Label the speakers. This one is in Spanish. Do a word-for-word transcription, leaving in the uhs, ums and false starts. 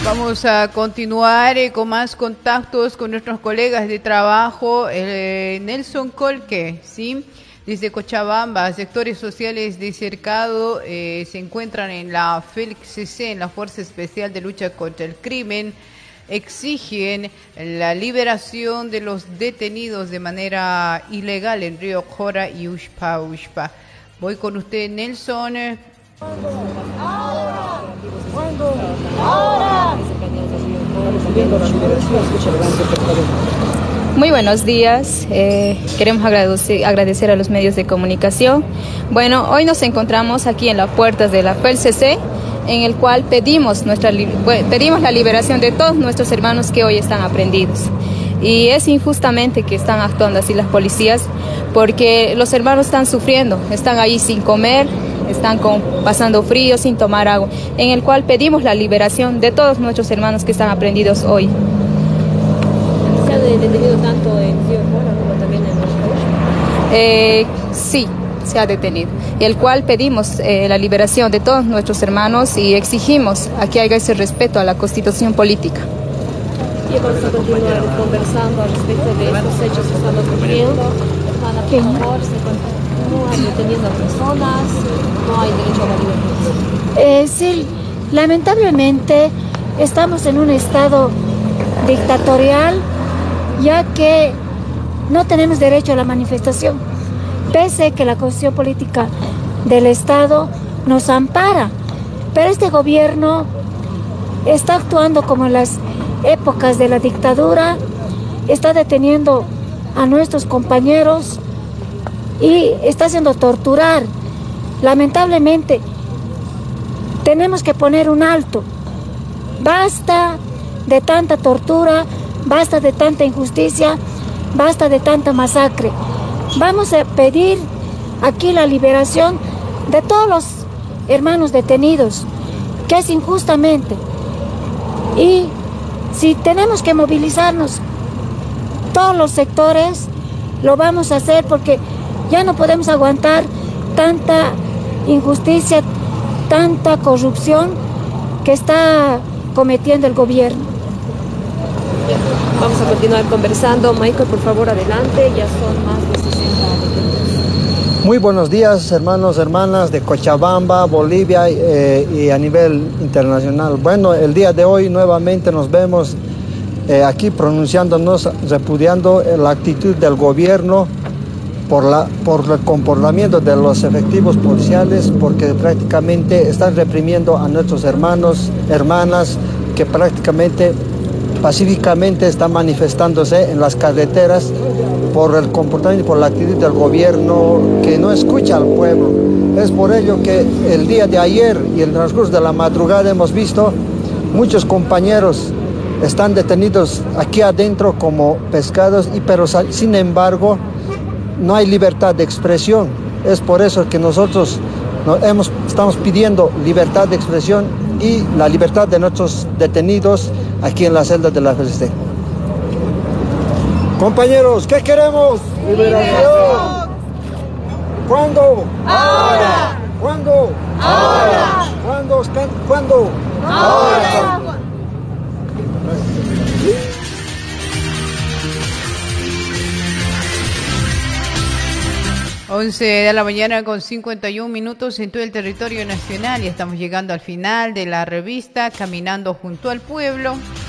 Speaker 1: Vamos a continuar eh, con más contactos con nuestros colegas de trabajo. Eh, Nelson Colque, ¿sí? Desde Cochabamba, sectores sociales de Cercado eh, se encuentran en la F E L C C, en la Fuerza Especial de Lucha contra el Crimen. Exigen la liberación de los detenidos de manera ilegal en Río Jora y Ushpa Ushpa. Voy con usted, Nelson.
Speaker 2: Ahora, ¿cuándo? Ahora.
Speaker 3: Muy buenos días, eh, queremos agradecer, agradecer a los medios de comunicación. Bueno, hoy nos encontramos aquí en las puertas de la F E L C C, en el cual pedimos, nuestra, pedimos la liberación de todos nuestros hermanos que hoy están aprehendidos. Y es injustamente que están actuando así las policías, porque los hermanos están sufriendo, están ahí sin comer, están con, pasando frío, sin tomar agua, en el cual pedimos la liberación de todos nuestros hermanos que están aprehendidos hoy.
Speaker 2: ¿Se ha detenido tanto en Río Jora como también en Ushpa?
Speaker 3: Eh, sí, se ha detenido, y el cual pedimos eh, la liberación de todos nuestros hermanos y exigimos a que haya ese respeto a la Constitución política.
Speaker 2: Y vamos a continuar conversando al respecto de estos hechos que están ocurriendo. Hermana, por favor, se continúan deteniendo a personas, no hay derecho a la libertad.
Speaker 4: Eh, sí, lamentablemente estamos en un estado dictatorial, ya que no tenemos derecho a la manifestación, pese a que la Constitución política del Estado nos ampara. Pero este gobierno está actuando como en las épocas de la dictadura, está deteniendo a nuestros compañeros y está haciendo torturar. Lamentablemente tenemos que poner un alto. Basta de tanta tortura, basta de tanta injusticia, basta de tanta masacre. Vamos a pedir aquí la liberación de todos los hermanos detenidos, que es injustamente. Y si tenemos que movilizarnos todos los sectores, lo vamos a hacer, porque ya no podemos aguantar tanta injusticia, tanta corrupción que está cometiendo el gobierno.
Speaker 2: Vamos a continuar conversando. Michael, por favor, adelante. Ya son más de sesenta detenidos.
Speaker 5: Muy buenos días, hermanos, hermanas de Cochabamba, Bolivia eh, y a nivel internacional. Bueno, el día de hoy nuevamente nos vemos eh, aquí pronunciándonos, repudiando la actitud del gobierno por, la, por el comportamiento de los efectivos policiales, porque prácticamente están reprimiendo a nuestros hermanos, hermanas, que prácticamente pacíficamente están manifestándose en las carreteras por el comportamiento y por la actitud del gobierno que no escucha al pueblo. Es por ello que el día de ayer y el transcurso de la madrugada hemos visto muchos compañeros están detenidos aquí adentro como pescados, y, pero sin embargo no hay libertad de expresión. Es por eso que nosotros nos hemos, estamos pidiendo libertad de expresión y la libertad de nuestros detenidos aquí en las celdas de la F E L C C. Compañeros, ¿qué queremos? ¡Liberación! ¿Cuándo?
Speaker 2: ¡Ahora!
Speaker 5: ¿Cuándo?
Speaker 2: ¡Ahora!
Speaker 5: ¿Cuándo? ¿Cuándo?
Speaker 2: ¡Ahora!
Speaker 1: once de la mañana con cincuenta y un minutos en todo el territorio nacional, y estamos llegando al final de la revista Caminando junto al Pueblo.